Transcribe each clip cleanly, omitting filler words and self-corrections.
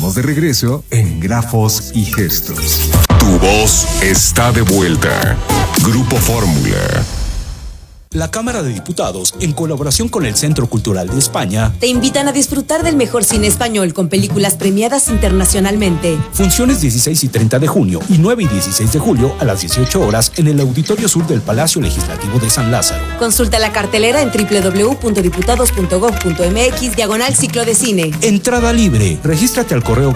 Estamos de regreso en Grafos y Gestos. Tu voz está de vuelta. Grupo Fórmula. La Cámara de Diputados, en colaboración con el Centro Cultural de España, te invitan a disfrutar del mejor cine español con películas premiadas internacionalmente. Funciones 16 y 30 de junio y 9 y 16 de julio a las 18 horas en el Auditorio Sur del Palacio Legislativo de San Lázaro. Consulta la cartelera en www.diputados.gov.mx/ciclo de cine. Entrada libre. Regístrate al correo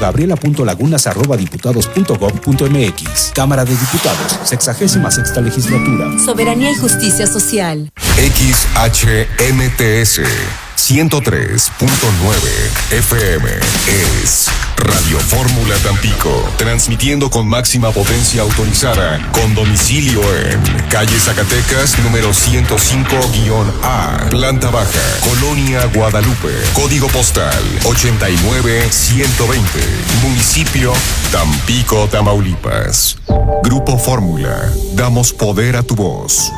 gabriela.lagunas@diputados.gov.mx. Cámara de Diputados, 66ª Legislatura. Soberanía y justicia social. XHMTS 103.9 FM es Radio Fórmula Tampico, transmitiendo con máxima potencia autorizada, con domicilio en calle Zacatecas, número 105-A, planta baja, Colonia Guadalupe, código postal 89120, municipio Tampico, Tamaulipas. Grupo Fórmula, damos poder a tu voz.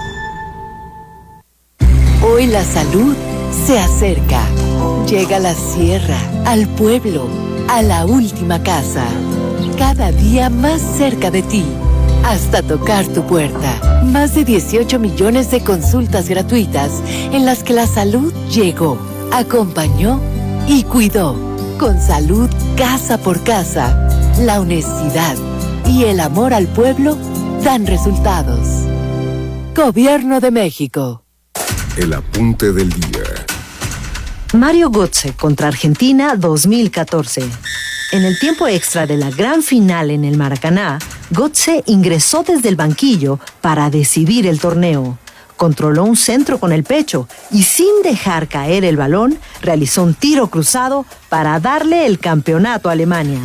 Hoy la salud se acerca. Llega a la sierra, al pueblo, a la última casa. Cada día más cerca de ti, hasta tocar tu puerta. Más de 18 millones de consultas gratuitas en las que la salud llegó, acompañó y cuidó. Con salud casa por casa, la honestidad y el amor al pueblo dan resultados. Gobierno de México. El apunte del día. Mario Götze contra Argentina 2014. En el tiempo extra de la gran final en el Maracaná, Götze ingresó desde el banquillo para decidir el torneo. Controló un centro con el pecho y sin dejar caer el balón, realizó un tiro cruzado para darle el campeonato a Alemania.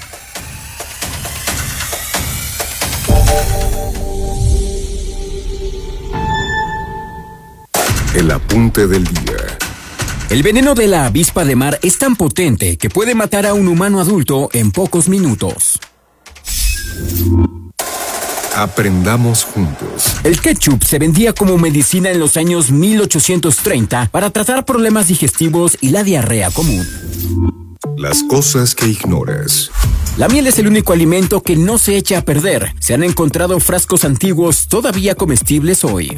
El apunte del día. El veneno de la avispa de mar es tan potente que puede matar a un humano adulto en pocos minutos. Aprendamos juntos. El ketchup se vendía como medicina en los años 1830 para tratar problemas digestivos y la diarrea común. Las cosas que ignoras. La miel es el único alimento que no se echa a perder. Se han encontrado frascos antiguos todavía comestibles hoy.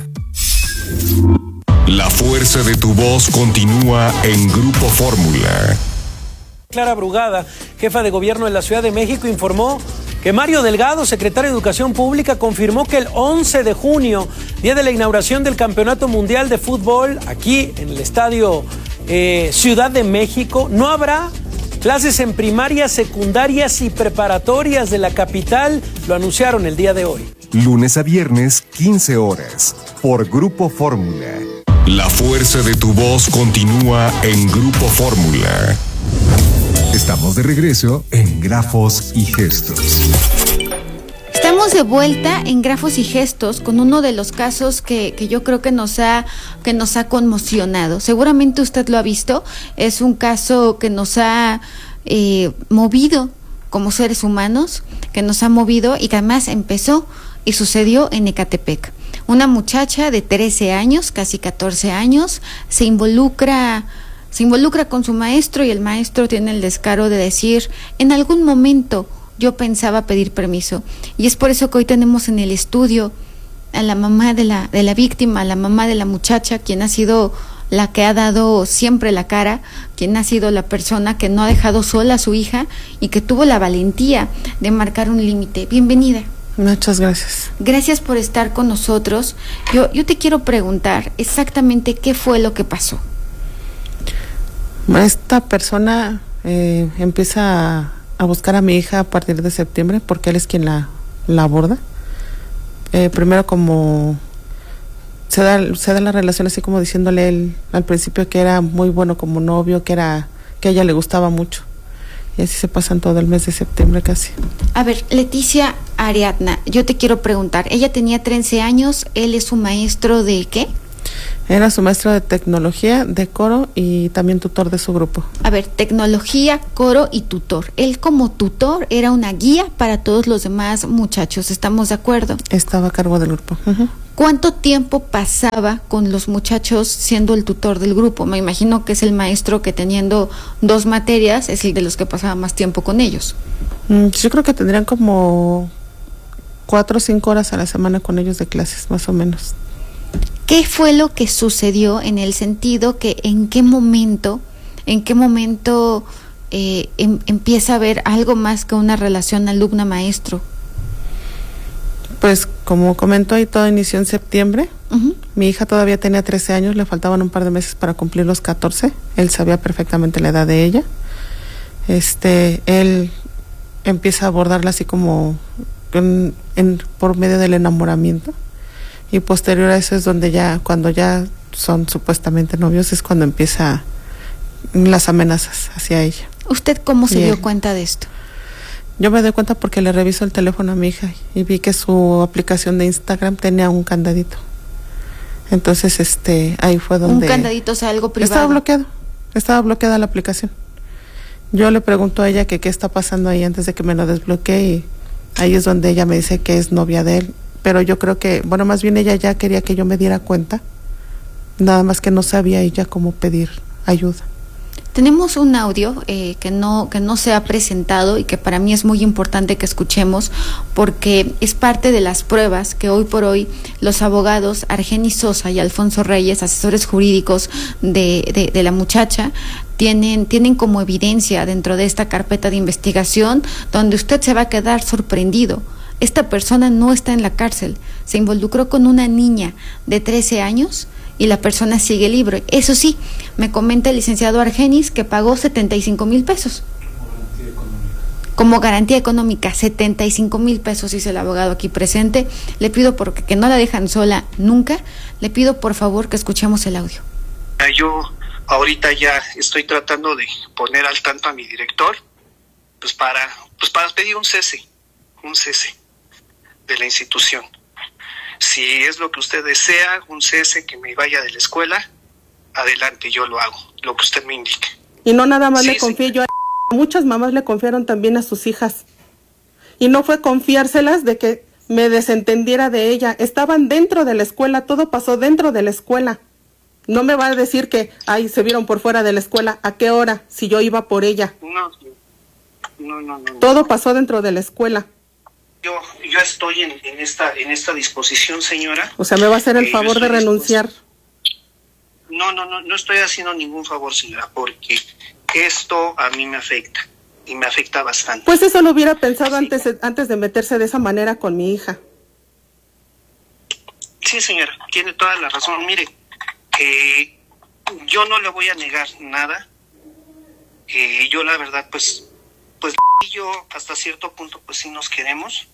La fuerza de tu voz continúa en Grupo Fórmula. Clara Brugada, jefa de gobierno de la Ciudad de México, informó que Mario Delgado, secretario de Educación Pública, confirmó que el 11 de junio, día de la inauguración del Campeonato Mundial de Fútbol, aquí en el Estadio Ciudad de México, no habrá clases en primarias, secundarias y preparatorias de la capital. Lo anunciaron el día de hoy. Lunes a viernes, 15 horas, por Grupo Fórmula. La fuerza de tu voz continúa en Grupo Fórmula. Estamos de regreso en Grafos y Gestos. Estamos de vuelta en Grafos y Gestos con uno de los casos que yo creo que nos ha conmocionado. Seguramente usted lo ha visto. Es un caso que nos ha movido como seres humanos, que nos ha movido y que además empezó y sucedió en Ecatepec. Una muchacha de 13 años, casi 14 años, se involucra con su maestro y el maestro tiene el descaro de decir: en algún momento yo pensaba pedir permiso. Y es por eso que hoy tenemos en el estudio a la mamá de la víctima, a la mamá de la muchacha, quien ha sido la que ha dado siempre la cara, quien ha sido la persona que no ha dejado sola a su hija y que tuvo la valentía de marcar un límite. Bienvenida. Muchas gracias. Gracias por estar con nosotros. Yo te quiero preguntar exactamente qué fue lo que pasó. Esta persona empieza a buscar a mi hija a partir de septiembre porque él es quien la aborda. Primero como se da la relación así como diciéndole él al principio que era muy bueno como novio, que a ella le gustaba mucho. Y así se pasan todo el mes de septiembre casi. A ver, Leticia Ariadna, yo te quiero preguntar, ella tenía 13 años, él es su maestro ¿de qué? Era su maestro de tecnología, de coro y también tutor de su grupo. A ver, tecnología, coro y tutor. Él como tutor era una guía para todos los demás muchachos, ¿estamos de acuerdo? Estaba a cargo del grupo. Uh-huh. ¿Cuánto tiempo pasaba con los muchachos siendo el tutor del grupo? Me imagino que es el maestro que, teniendo 2 materias, es el de los que pasaba más tiempo con ellos. Yo creo que tendrían como 4 o 5 horas a la semana con ellos de clases, más o menos. ¿Qué fue lo que sucedió en el sentido que en qué momento empieza a haber algo más que una relación alumna-maestro? Pues como comentó, y todo inició en septiembre. Mi hija todavía tenía 13 años, le faltaban un par de meses para cumplir los 14. Él sabía perfectamente la edad de ella. Él empieza a abordarla así como por medio del enamoramiento, y posterior a eso es donde cuando ya son supuestamente novios, es cuando empieza las amenazas hacia ella. ¿Usted cómo se dio cuenta de esto? Yo me doy cuenta porque le reviso el teléfono a mi hija y vi que su aplicación de Instagram tenía un candadito. Entonces, ahí fue donde... ¿Un candadito, o sea, algo privado? Estaba bloqueada la aplicación. Yo le pregunto a ella que qué está pasando ahí antes de que me lo desbloquee, y ahí es donde ella me dice que es novia de él. Pero yo creo que, más bien ella ya quería que yo me diera cuenta, nada más que no sabía ella cómo pedir ayuda. Tenemos un audio que no se ha presentado y que para mí es muy importante que escuchemos, porque es parte de las pruebas que hoy por hoy los abogados Argenis Sosa y Alfonso Reyes, asesores jurídicos de la muchacha, tienen como evidencia dentro de esta carpeta de investigación, donde usted se va a quedar sorprendido. Esta persona no está en la cárcel, se involucró con una niña de 13 años y la persona sigue libre. Eso sí, me comenta el licenciado Argenis que pagó 75,000 pesos. Como garantía económica, 75,000 pesos, dice el abogado aquí presente. Le pido, porque que no la dejan sola nunca, le pido por favor que escuchemos el audio. Yo ahorita ya estoy tratando de poner al tanto a mi director, pues para pedir un cese de la institución. Si es lo que usted desea, un cese, que me vaya de la escuela, adelante, yo lo hago, lo que usted me indique. Y no nada más le confié yo a muchas mamás le confiaron también a sus hijas. Y no fue confiárselas de que me desentendiera de ella. Estaban dentro de la escuela, todo pasó dentro de la escuela. No me va a decir que, se vieron por fuera de la escuela. ¿A qué hora? Si yo iba por ella. No. Todo pasó dentro de la escuela. Yo estoy en esta disposición, señora. O sea, ¿me va a hacer el favor de renunciar? No estoy haciendo ningún favor, señora, porque esto a mí me afecta, y me afecta bastante. Pues eso lo hubiera pensado antes de meterse de esa manera con mi hija. Sí, señora, tiene toda la razón. Mire, yo no le voy a negar nada. Yo la verdad, pues y yo hasta cierto punto pues sí nos queremos.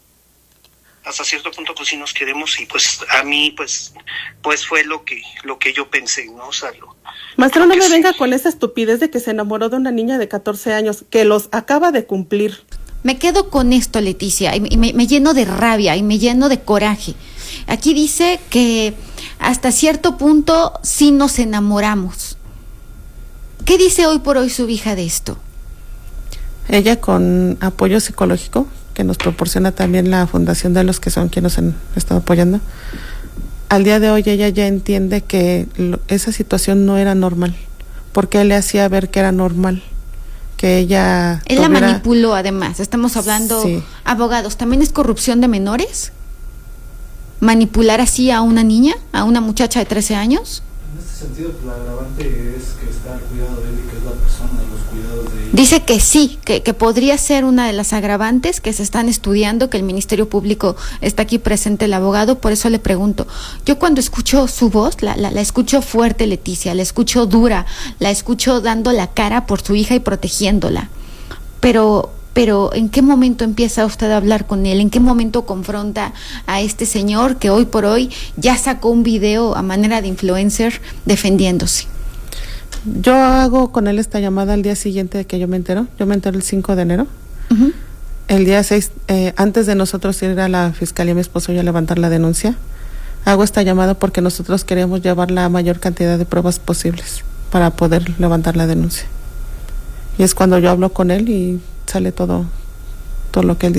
Y pues a mí pues fue lo que yo pensé, ¿no? O sea, maestro, no me venga con esa estupidez de que se enamoró de una niña de 14 años, que los acaba de cumplir. Me quedo con esto, Leticia, y me lleno de rabia y me lleno de coraje. Aquí dice que hasta cierto punto sí nos enamoramos. ¿Qué dice hoy por hoy su hija de esto? Ella, con apoyo psicológico que nos proporciona también la fundación de los que son quienes nos han estado apoyando, al día de hoy ella ya entiende que esa situación no era normal, porque él le hacía ver que era normal, que ella... Él la manipuló, además, estamos hablando, sí. Abogados, ¿también es corrupción de menores? ¿Manipular así a una niña, a una muchacha de 13 años? En este sentido, pues, la agravante es que está al cuidado de él y que es la persona de los cuidados de él. Dice que sí, que podría ser una de las agravantes que se están estudiando, que el Ministerio Público está aquí presente, el abogado. Por eso le pregunto, yo cuando escucho su voz, la escucho fuerte, Leticia, la escucho dura, la escucho dando la cara por su hija y protegiéndola, pero ¿en qué momento empieza usted a hablar con él? ¿En qué momento confronta a este señor que hoy por hoy ya sacó un video a manera de influencer defendiéndose? Yo hago con él esta llamada al día siguiente de que yo me entero. Yo me entero el 5 de enero. Uh-huh. El día 6, antes de nosotros ir a la fiscalía, mi esposo y yo a levantar la denuncia, hago esta llamada porque nosotros queríamos llevar la mayor cantidad de pruebas posibles para poder levantar la denuncia. Y es cuando yo hablo con él y sale todo lo que él dice ahí.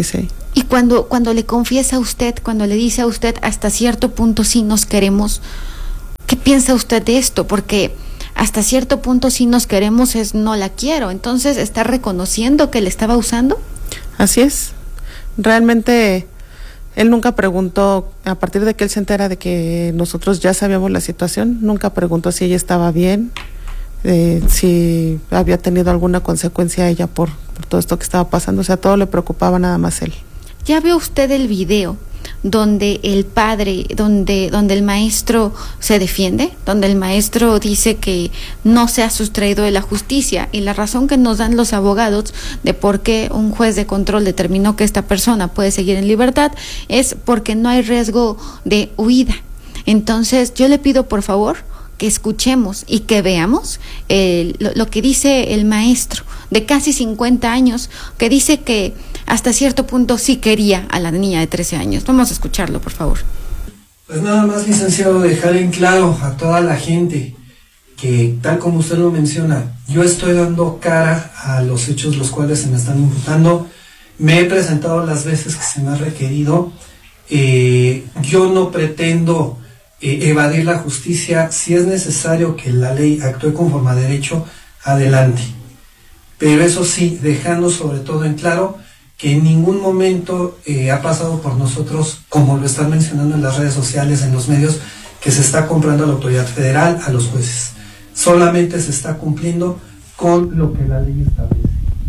Y cuando le confiesa a usted, cuando le dice a usted hasta cierto punto sí nos queremos, ¿qué piensa usted de esto? Porque hasta cierto punto sí nos queremos es no la quiero. Entonces, ¿está reconociendo que le estaba usando? Así es. Realmente él nunca preguntó, a partir de que él se entera de que nosotros ya sabíamos la situación, nunca preguntó si ella estaba bien, si había tenido alguna consecuencia ella por todo esto que estaba pasando. O sea, todo le preocupaba nada más él. ¿Ya vio usted el video donde el padre, donde el maestro se defiende, donde el maestro dice que no se ha sustraído de la justicia? Y la razón que nos dan los abogados de por qué un juez de control determinó que esta persona puede seguir en libertad es porque no hay riesgo de huida. Entonces, yo le pido por favor que escuchemos y que veamos lo que dice el maestro de casi 50 años, que dice que hasta cierto punto sí quería a la niña de 13 años. Vamos a escucharlo, por favor. Pues nada más, licenciado, dejar en claro a toda la gente que, tal como usted lo menciona, yo estoy dando cara a los hechos los cuales se me están imputando. Me he presentado las veces que se me ha requerido. Yo no pretendo evadir la justicia. Si es necesario que la ley actúe conforme a derecho, adelante. Pero eso sí, dejando sobre todo en claro que en ningún momento ha pasado por nosotros, como lo están mencionando en las redes sociales, en los medios, que se está comprando a la autoridad federal, a los jueces. Solamente se está cumpliendo con lo que la ley establece.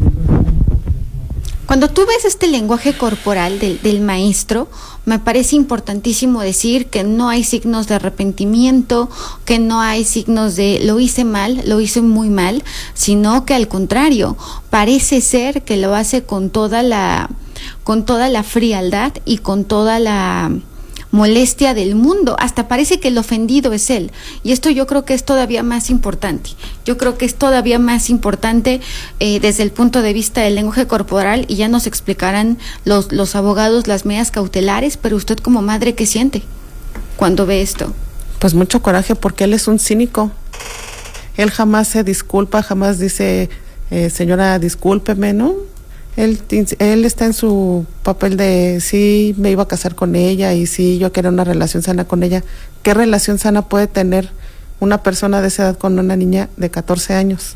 Cuando tú ves este lenguaje corporal del maestro, me parece importantísimo decir que no hay signos de arrepentimiento, que no hay signos de lo hice mal, lo hice muy mal, sino que al contrario, parece ser que lo hace con toda la frialdad y con toda la molestia del mundo. Hasta parece que el ofendido es él, y esto yo creo que es todavía más importante. Yo creo que es todavía más importante desde el punto de vista del lenguaje corporal, y ya nos explicarán los abogados las medidas cautelares, pero usted como madre, ¿qué siente cuando ve esto? Pues mucho coraje, porque él es un cínico. Él jamás se disculpa, jamás dice señora, discúlpeme, ¿no? Él está en su papel de sí, me iba a casar con ella y sí, yo quería una relación sana con ella. ¿Qué relación sana puede tener una persona de esa edad con una niña de 14 años?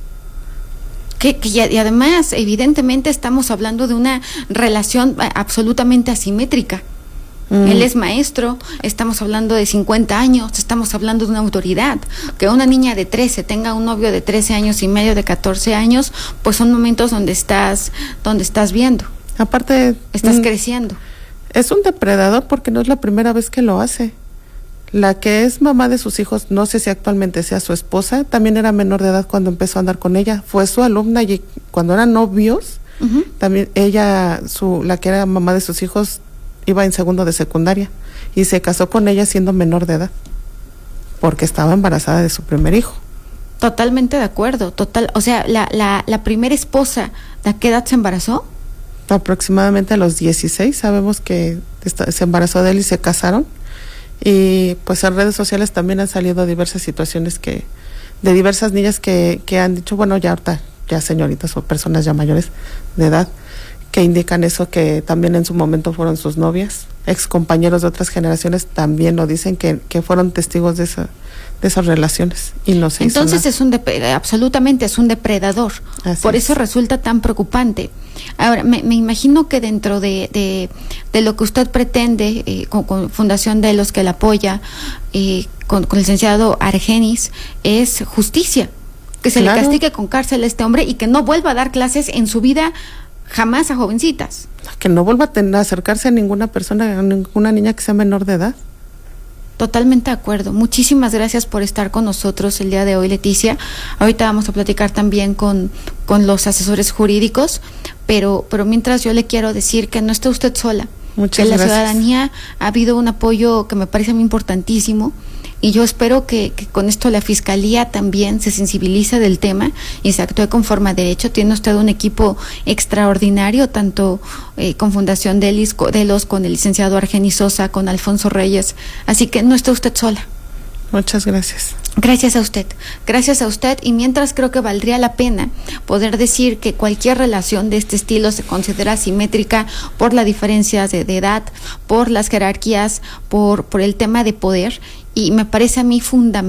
Y además, evidentemente, estamos hablando de una relación absolutamente asimétrica. Él es maestro, estamos hablando de 50 años, estamos hablando de una autoridad. Que una niña de 13 tenga un novio de 13 años y medio, de 14 años, pues son momentos donde estás viendo. Aparte, estás creciendo. Es un depredador porque no es la primera vez que lo hace. La que es mamá de sus hijos, no sé si actualmente sea su esposa, también era menor de edad cuando empezó a andar con ella. Fue su alumna y cuando eran novios, también ella, la que era mamá de sus hijos, iba en segundo de secundaria y se casó con ella siendo menor de edad porque estaba embarazada de su primer hijo. Totalmente de acuerdo, o sea, la primera esposa, ¿de qué edad se embarazó? Aproximadamente a los 16, sabemos que se embarazó de él y se casaron. Y pues en redes sociales también han salido diversas situaciones de diversas niñas que han dicho, bueno, ya ahorita, ya señoritas o personas ya mayores de edad, que indican eso, que también en su momento fueron sus novias, ex compañeros de otras generaciones también lo dicen, que fueron testigos de esas relaciones y no se Entonces hizo nada. Absolutamente es un depredador. Por eso resulta tan preocupante. Ahora, me imagino que dentro de lo que usted pretende con Fundación Delos, que la apoya, con el licenciado Argenis, es justicia, que se le castigue con cárcel a este hombre y que no vuelva a dar clases en su vida jamás a jovencitas. Que no vuelva a acercarse a ninguna persona, a ninguna niña que sea menor de edad. Totalmente de acuerdo. Muchísimas gracias por estar con nosotros el día de hoy, Leticia. Ahorita vamos a platicar también con los asesores jurídicos, pero mientras yo le quiero decir que no está usted sola. Muchas gracias. Que la ciudadanía ha habido un apoyo que me parece muy importantísimo, y yo espero que con esto la Fiscalía también se sensibilice del tema y se actúe conforme a derecho. Tiene usted un equipo extraordinario, tanto con Fundación Delos, con el licenciado Argenis Sosa, con Alfonso Reyes, así que no está usted sola. Muchas gracias. Gracias a usted, y mientras creo que valdría la pena poder decir que cualquier relación de este estilo se considera asimétrica por las diferencias de edad, por las jerarquías, por el tema de poder, y me parece a mí fundamental